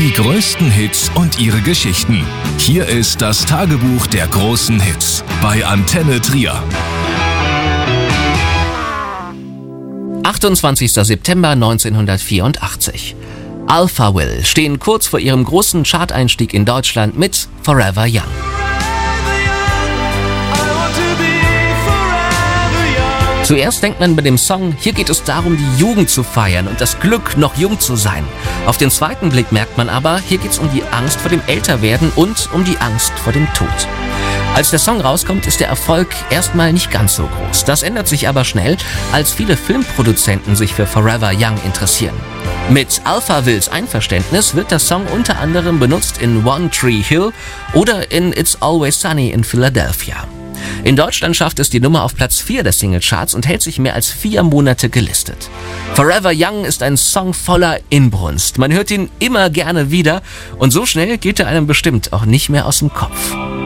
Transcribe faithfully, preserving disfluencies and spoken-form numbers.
Die größten Hits und ihre Geschichten. Hier ist das Tagebuch der großen Hits bei Antenne Trier. achtundzwanzigster September neunzehnhundertvierundachtzig. Alphaville stehen kurz vor ihrem großen Charteinstieg in Deutschland mit Forever Young. Zuerst denkt man bei dem Song, hier geht es darum, die Jugend zu feiern und das Glück, noch jung zu sein. Auf den zweiten Blick merkt man aber, hier geht es um die Angst vor dem Älterwerden und um die Angst vor dem Tod. Als der Song rauskommt, ist der Erfolg erstmal nicht ganz so groß. Das ändert sich aber schnell, als viele Filmproduzenten sich für Forever Young interessieren. Mit Alphavilles Einverständnis wird der Song unter anderem benutzt in One Tree Hill oder in It's Always Sunny in Philadelphia. In Deutschland schafft es die Nummer auf Platz vier der Singlecharts und hält sich mehr als vier Monate gelistet. Forever Young ist ein Song voller Inbrunst. Man hört ihn immer gerne wieder und so schnell geht er einem bestimmt auch nicht mehr aus dem Kopf.